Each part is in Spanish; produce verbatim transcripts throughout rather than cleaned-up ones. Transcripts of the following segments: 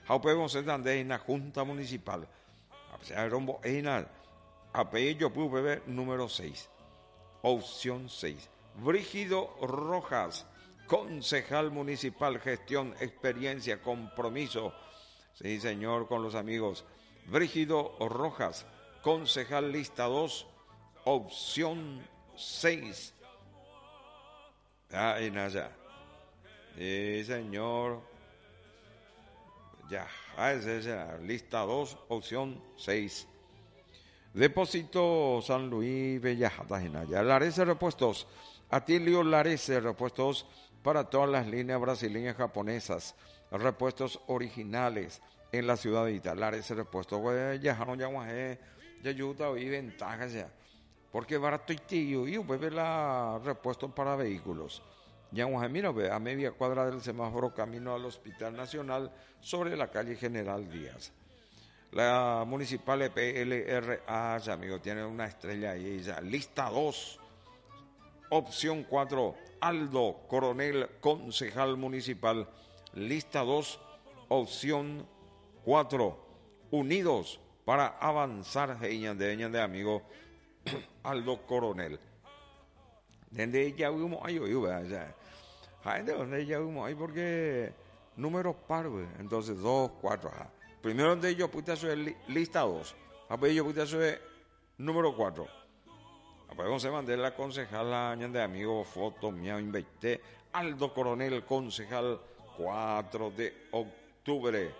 Haupemos en la Junta Municipal. A rombo en apellido P número seis. Opción seis. Brígido Rojas, concejal municipal, gestión, experiencia, compromiso. Sí, señor, con los amigos. Brígido Rojas, concejal lista dos, opción seis. Ah, en allá. Sí, señor. Ya, ah, es esa, lista dos, opción seis. Depósito San Luis Bellajata en allá. Larese Repuestos. Atilio Larese Repuestos para todas las líneas brasileñas japonesas. Repuestos originales en la ciudad de Ita. Larese Repuestos. Ya no ya ya ayuda y ventajas ya. Porque barato y tío y bebe la repuestos para vehículos. Ya mira, a media cuadra del semáforo camino al Hospital Nacional sobre la calle General Díaz. La municipal P L R A, amigo, tiene una estrella ahí ya. Lista dos, opción cuatro, Aldo Coronel, concejal municipal. Lista dos, opción cuatro, Unidos para avanzar, de de amigo Aldo Coronel. Desde ya vimos ahí, ya. De donde ya vimos ahí porque números par, entonces dos, cuatro, ajá. Primero de ellos, puta, soy lista dos. Después yo, puta, soy número cuatro. Después se mandé la concejala de amigo, foto, mía, invité. Aldo Coronel, concejal, cuatro de octubre.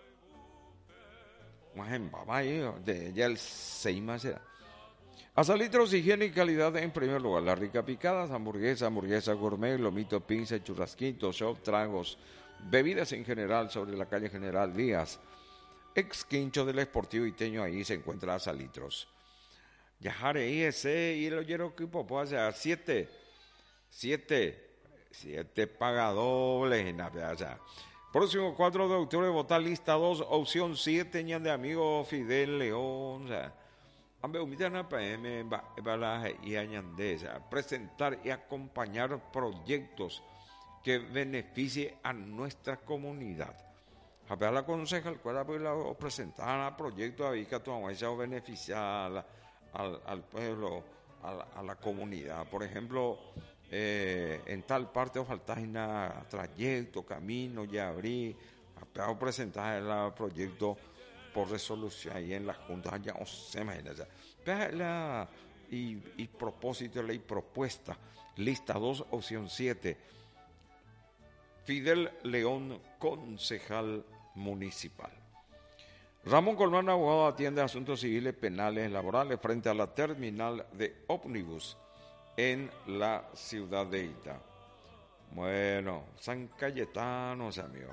Más en papá ahí, de ya el seis más será. Asalitros, higiene y calidad en primer lugar. Las ricas picadas, hamburguesa, hamburguesa gourmet, lomito, pizza, churrasquito, shop, tragos, bebidas en general sobre la calle General Díaz. Ex quincho del Esportivo Iteño, ahí se encuentra Asalitros. Yajare I S y el oyero equipo puede hacer siete, siete, siete paga doble en la playa. Próximo cuatro de octubre, votar lista dos, opción siete, ñan de amigo Fidel León. O sea, presentar y acompañar proyectos que beneficie a nuestra comunidad. A ver, la conseja, el cual presentar a proyectos ahí que tú vas beneficiar al, al pueblo, a la, a la comunidad. Por ejemplo, eh, en tal parte o falta una trayecto, camino, ya abrí, a presentar el proyecto por resolución ahí en la Junta, ya no se imagina ya. La, y, y propósito, ley propuesta, lista dos, opción siete. Fidel León, concejal municipal. Ramón Colmán, abogado, atiende asuntos civiles, penales, laborales frente a la terminal de ómnibus en la ciudad de Ita. Bueno, San Cayetano, amigo.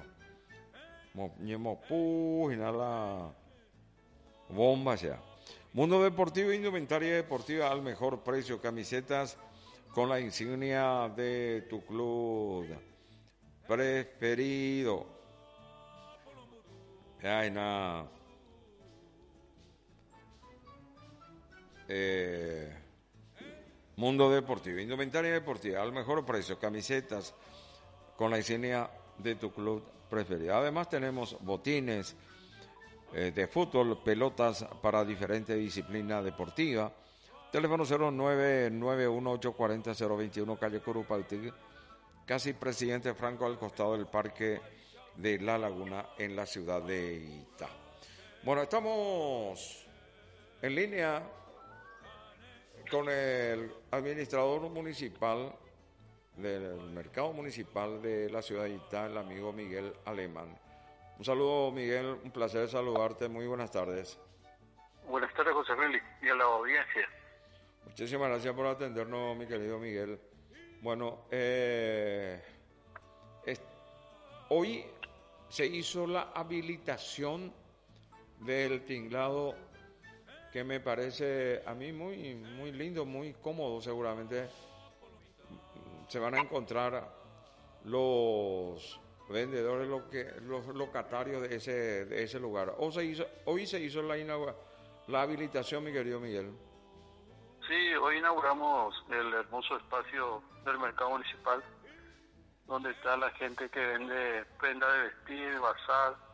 Mopú, y nada, bomba ya. Mundo Deportivo, indumentaria deportiva al mejor precio, camisetas con la insignia de tu club preferido. Ay, nada. Eh, Mundo Deportivo, indumentaria deportiva al mejor precio, camisetas con la insignia de tu club preferido. Además tenemos botines eh, de fútbol, pelotas para diferentes disciplinas deportivas. Teléfono cero nueve nueve uno ocho cuatro cero cero dos uno, calle Curupaltig, casi Presidente Franco, al costado del Parque de La Laguna en la ciudad de Ita. Bueno, estamos en línea con el administrador municipal del mercado municipal de la ciudad de Ita, el amigo Miguel Alemán. Un saludo, Miguel, un placer saludarte, muy buenas tardes. Buenas tardes, José Félix, y a la audiencia. Muchísimas gracias por atendernos, mi querido Miguel. Bueno, eh, es, hoy se hizo la habilitación del tinglado, que me parece a mí muy, muy lindo, muy cómodo. Seguramente se van a encontrar los vendedores, lo que, los locatarios de ese, de ese lugar. Hoy se hizo, hoy se hizo la, la habilitación, mi querido Miguel. Sí, hoy inauguramos el hermoso espacio del mercado municipal, donde está la gente que vende prenda de vestir, bazar,